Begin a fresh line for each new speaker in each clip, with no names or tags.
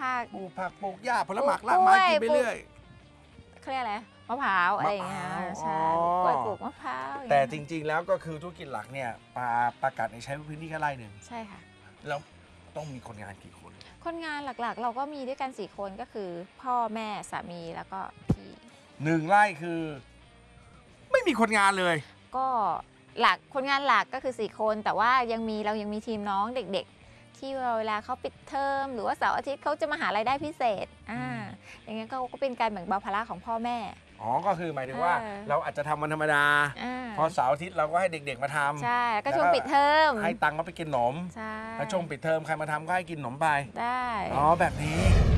ผัก
ปลูกผักปลูกหญ้าผลไม้รากไม้กินไปเรื่อย
เขาเรียกอะไรมะพร้าวอะไรอย่างเงี้ยใช่ปลูกมะพร้าว
แต่จริงๆแล้วก็คือธุรกิจหลักเนี่ยปลากัดใช้พื้นที่แค่ไร่หนึ่ง
ใช่ค่ะ
แล้วต้องมีคนงานกี่คน
คนงานหลักๆเราก็มีด้วยกัน4 คนก็คือพ่อแม่สามีแล้วก็พี่
1 ไร่คือไม่มีคนงานเลย
ก็คนงานหลักก็คือ4 คนแต่ว่าเรายังมีทีมน้องเด็กๆที่เวลาเขาปิดเทอมหรือว่าเสาร์อาทิตย์เขาจะมาหารายได้พิเศษอย่างเงี้ยก็เป็นการแบ่งเบาภาระของพ่อแม่
ก็คือหมายถึงว่าเราอาจจะทำวันธรรมดาพอเสาร์อาทิตย์เราก็ให้เด็กๆมาทำ
ใช่ก็ช่วงปิดเทอม
ให้ตังค์เขาไปกินขนมถ้าช่วงปิดเทอมใครมาทำก็ให้กินขนมไป
ได้
แบบนี้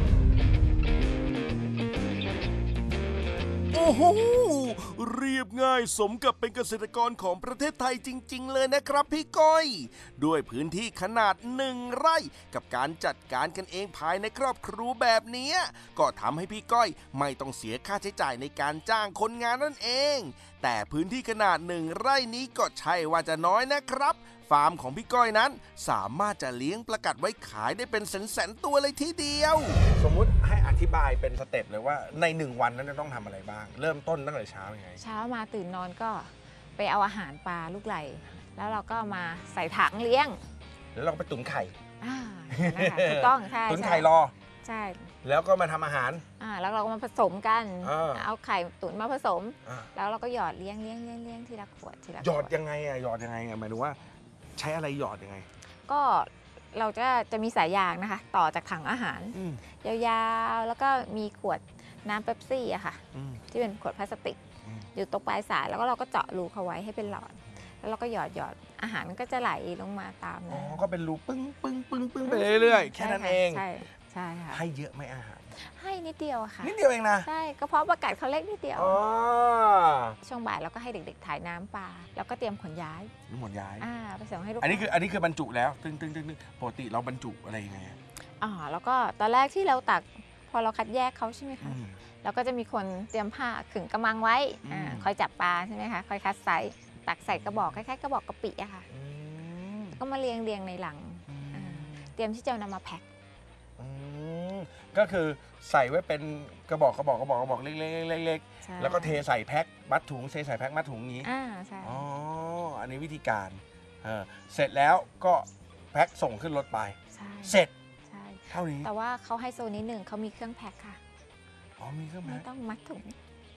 โอ้โหเรียบง่ายสมกับเป็นเกษตรกรของประเทศไทยจริงๆเลยนะครับพี่ก้อยด้วยพื้นที่ขนาด1 ไร่กับการจัดการกันเองภายในครอบครัวแบบนี้ก็ทำให้พี่ก้อยไม่ต้องเสียค่าใช้จ่ายในการจ้างคนงานนั่นเองแต่พื้นที่ขนาด1 ไร่นี้ก็ใช่ว่าจะน้อยนะครับฟาร์มของพี่ก้อยนั้นสามารถจะเลี้ยงปลากัดไว้ขายได้เป็นแสนๆตัวเลยทีเดียวสมมุติให้อธิบายเป็นสเต็ปเลยว่าใน1 วันนั้นจะต้องทำอะไรบ้างเริ่มต้นตั้งแต่เช้ายังไง
เช้ามาตื่นนอนก็ไปเอาอาหารปลาลูกไหลแล้วเราก็มาใส่ถังเลี้ยง
แล้วเราก็ไปตุ๋นไข่
ถูกต้องใช่
ตุ๋นไข่รอ
ใช่
แล้วก็มาทำอาหาร
แล้วเราก็มาผสมกันเอาไข่ตุ๋นมาผสมแล้วเราก็หยอดเลี้ยงทีละขวด
หยอดยังไงหยอดยังไงหมายถึงว่าใช้อะไรหยอดยังไง
ก็เราจะมีสายยางนะคะต่อจากถังอาหารยาวๆแล้วก็มีขวดน้ำเป๊ปซี่อะค่ะที่เป็นขวดพลาสติกอยู่ตรงปลายสายแล้วก็เราก็เจาะรูเขาไว้ให้เป็นหลอดแล้วเราก็หยอดอาหารมันก็จะไหลลงมาตามนะ
ก็เป็นรูปึ้งไปเรื่อยๆแค่นั้นเอง
ใช่ค่ะ
ให้เยอะไหมอาหาร
ให้นิดเดียวค่ะ
นิดเดียวเองนะ
ใช่ก็เพราะประกาศเขาเล็กนิดเดียวช่วงบ่ายเราก็ให้เด็กๆถ่ายน้ำปลาแล้วก็เตรียมขนย้ายไปส่งให้ลูก
อันนี้คือบรรจุแล้วตึ้งปกติเราบรรจุอะไรยังไง
แล้วก็ตอนแรกที่เราตักพอเราคัดแยกเขาใช่ไหมคะเราก็จะมีคนเตรียมผ้าขึงกระมังไว้คอยจับปลาใช่ไหมคะคอยคัดไซส์ตักใส่กระบอกคล้ายๆกระบอกกะปิอะค่ะก็มาเรียงในหลังเตรียมที่จะนำมาแพ็ค
ก็คือใส่ไว้เป็นกระบอกเล็กๆแล้วก็เทใส่แพ็คมัดถุงเทใส่แพ็คมัดถุงนี้
ใช่
อันนี้วิธีการเสร็จแล้วก็แพ็คส่งขึ้นรถไปเสร็จเท่านี้
แต่ว่าเขาให้โซนนิดหนึ่งเขามีเครื่องแพ็คค่ะ
มีเครื่องแพ็ค
ไม่ต้องมัดถุง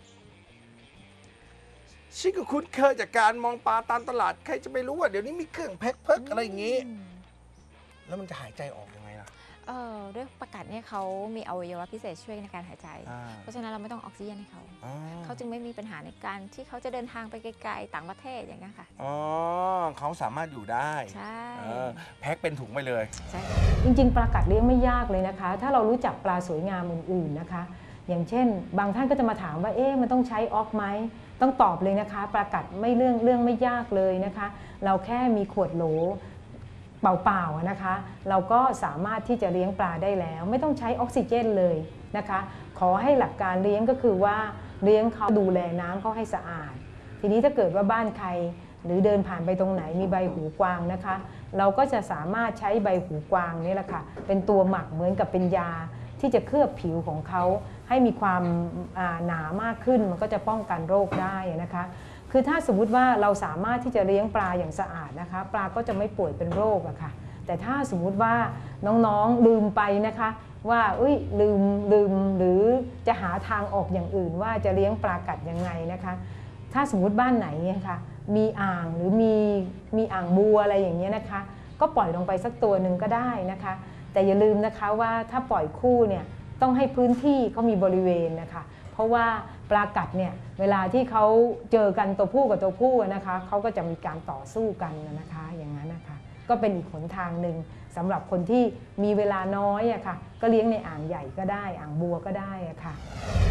ชิคก็คุ้นเคยจากการมองปลาตามตลาดใครจะไปรู้ว่าเดี๋ยวนี้มีเครื่องแพ็คเพิกอะไรอย่างนี้แล้วมันจะหายใจออกยังไงล่ะ
ด้วยประกาศเนี่ยเขามีอวัยวะพิเศษช่วยในการหายใจเพราะฉะนั้นเราไม่ต้องออกซิเจนให้เขาจึงไม่มีปัญหาในการที่เขาจะเดินทางไปไกลๆต่างประเทศอย่างนี้ค่ะ
เขาสามารถอยู่ได้
ใช่
แพ็คเป็นถุงไปเลย
ใช่
จริงๆปลากัดเลี้ยงไม่ยากเลยนะคะถ้าเรารู้จักปลาสวยงามอื่นๆนะคะอย่างเช่นบางท่านก็จะมาถามว่ามันต้องใช้ออกไหมต้องตอบเลยนะคะปลากัดไม่เรื่องไม่ยากเลยนะคะเราแค่มีขวดโหลเปล่าๆนะคะเราก็สามารถที่จะเลี้ยงปลาได้แล้วไม่ต้องใช้ออกซิเจนเลยนะคะขอให้หลักการเลี้ยงก็คือว่าเลี้ยงเขาดูแลน้ำเขาให้สะอาดทีนี้ถ้าเกิดว่าบ้านใครหรือเดินผ่านไปตรงไหนมีใบหูกวางนะคะเราก็จะสามารถใช้ใบหูกวางนี่แหละค่ะเป็นตัวหมักเหมือนกับเป็นยาที่จะเคลือบผิวของเขาให้มีความหนามากขึ้นมันก็จะป้องกันโรคได้นะคะคือถ้าสมมุติว่าเราสามารถที่จะเลี้ยงปลาอย่างสะอาดนะคะปลาก็จะไม่ป่วยเป็นโรคอะค่ะแต่ถ้าสมมุติว่าน้องๆลืมไปนะคะว่าลืมหรือจะหาทางออกอย่างอื่นว่าจะเลี้ยงปลากัดยังไงนะคะถ้าสมมุติบ้านไหนนะคะมีอ่างหรือมีอ่างบัวอะไรอย่างเงี้ยนะคะก็ปล่อยลงไปสักตัวหนึ่งก็ได้นะคะแต่อย่าลืมนะคะว่าถ้าปล่อยคู่เนี่ยต้องให้พื้นที่เขามีบริเวณนะคะเพราะว่าปลากัดเนี่ยเวลาที่เขาเจอกันตัวผู้กับตัวผู้นะคะเขาก็จะมีการต่อสู้กันนะคะอย่างนั้นนะคะก็เป็นอีกหนทางหนึ่งสำหรับคนที่มีเวลาน้อยอะค่ะก็เลี้ยงในอ่างใหญ่ก็ได้อ่างบัวก็ได้อะค่ะ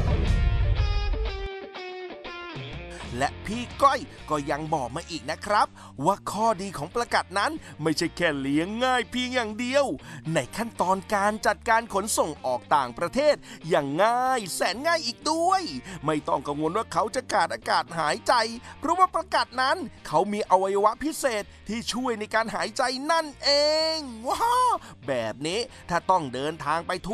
และพี่ก้อยก็ยังบอกมาอีกนะครับว่าข้อดีของปลากัดนั้นไม่ใช่แค่เลี้ยงง่ายเพียงอย่างเดียวในขั้นตอนการจัดการขนส่งออกต่างประเทศอย่างง่ายแสนง่ายอีกด้วยไม่ต้องกังวลว่าเขาจะขาดอากาศหายใจเพราะว่าปลากัดนั้นเขามีอวัยวะพิเศษที่ช่วยในการหายใจนั่นเองว้าวแบบนี้ถ้าต้องเดินทางไปทุก